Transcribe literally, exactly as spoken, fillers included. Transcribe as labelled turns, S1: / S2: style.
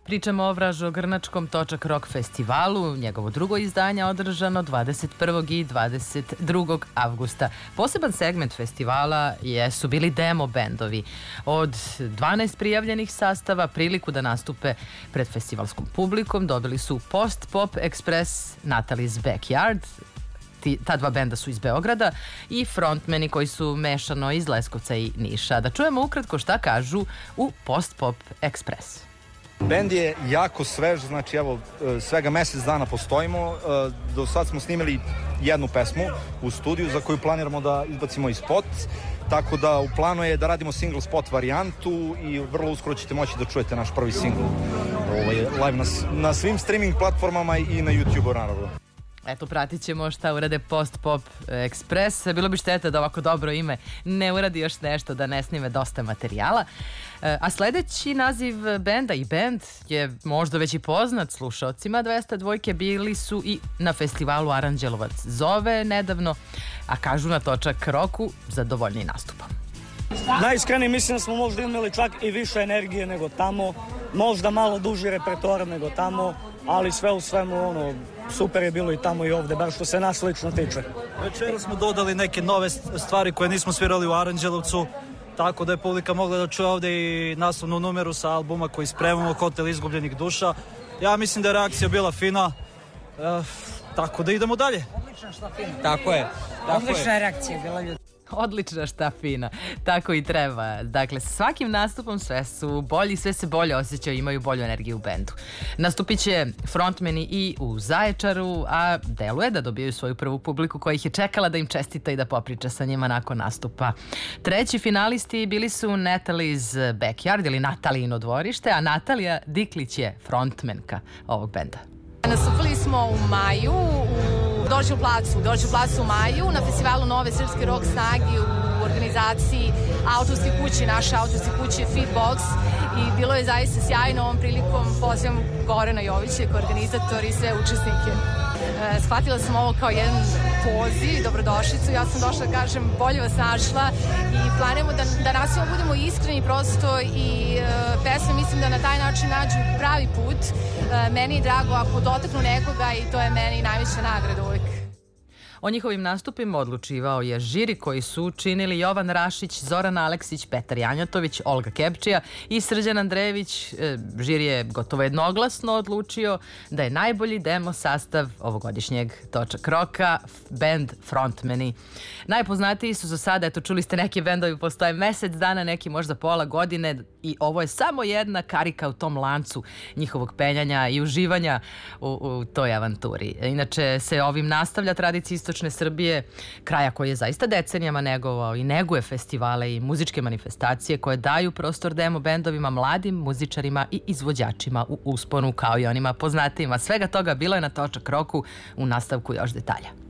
S1: Pričamo o Vražogrnačkom Točak Rock festivalu, njegovo drugo izdanje održano dvadeset prvog i dvadeset drugog avgusta. Poseban segment festivala jesu bili demo bendovi. Od dvanaest prijavljenih sastava priliku da nastupe pred festivalskom publikom dobili su Post Pop Express, Natalie's Backyard, ta dva benda su iz Beograda, i frontmeni koji su mešano iz Leskovca i Niša. Da čujemo ukratko šta kažu u Post Pop Express.
S2: Bend je jako svež, znači evo svega mesec dana postojimo. Do sad smo snimili jednu pesmu u studiju za koju planiramo da izbacimo i spot, tako da u planu je da radimo single spot varijantu i vrlo uskoro ćete moći da čujete naš prvi single ovaj, live na, na svim streaming platformama i na YouTube-u naravno.
S1: Eto, pratit ćemo šta urade Post Pop Express. Bilo bi šteta da ovako dobro ime ne uradi još nešto, da ne snime dosta materijala. A sledeći naziv benda i bend je možda već i poznat slušaocima dvesta dvojke. Bili su i na festivalu Aranđelovac zove nedavno, a kažu na Točak Roku zadovoljni nastupom.
S3: Najiskrenije mislim da smo možda imali čak i više energije nego tamo, možda malo duži repertoar nego tamo, ali sve u svemu ono, super je bilo i tamo i ovde, bar što se nas lično tiče.
S4: Večera smo dodali neke nove stvari koje nismo svirali u Aranđelovcu, tako da je publika mogla da čuje ovde i naslovnu numeru sa albuma koji spremamo, Hotel izgubljenih duša. Ja mislim da je reakcija bila fina, e, tako da idemo dalje.
S5: Odlična šta fina.
S4: Tako je. Tako
S5: Odlična
S4: je.
S5: reakcija bila ljudi.
S1: Odlična šta fina, tako i treba. Dakle, svakim nastupom sve su bolji, sve se bolje osjećaju, imaju bolju energiju u bendu. Nastupit će frontmeni i u Zaječaru, a deluje da dobijaju svoju prvu publiku koja ih je čekala da im čestita i da popriča sa njima nakon nastupa. Treći finalisti bili su Natalie's Backyard ili Natalijino dvorište, a Natalija Diklić je frontmenka ovog benda.
S6: Nastupili smo u maju u Dorću placu, Dorću placu u maju na festivalu Nove srpske rock snage u organizaciji autorske kuće, naše autorske kuće Feedbox, i bilo je zaista sjajno. Ovom prilikom pozivam Gorana Jovića kao organizator i sve učesnike. E, shvatila sam ovo kao jedan poziv, dobrodošlicu. Ja sam došla da kažem bolje vas našla i planujemo da, da nastavimo budemo iskreni prosto i e, pesme mislim da na taj način nađu pravi put. E, meni je drago ako dotaknu nekoga i to je meni najveća nagrada uvijek.
S1: O njihovim nastupima odlučivao je žiri koji su činili Jovan Rašić, Zoran Aleksić, Petar Janjatović, Olga Kepčija i Srđan Andrejević. Žiri je gotovo jednoglasno odlučio da je najbolji demo sastav ovogodišnjeg Točak Roka bend frontmeni. Najpoznatiji su za sada, eto čuli ste, neki bendovi postoje mesec dana, neki možda pola godine, i ovo je samo jedna karika u tom lancu njihovog penjanja i uživanja u, u toj avanturi. Inače se ovim nastavlja tradicija istočne Srbije, kraja koji je zaista decenijama negovao i neguje festivale i muzičke manifestacije koje daju prostor demo bendovima, mladim muzičarima i izvođačima u usponu, kao i onima poznatijima. Svega toga bilo je na Točak Roku, u nastavku još detalja.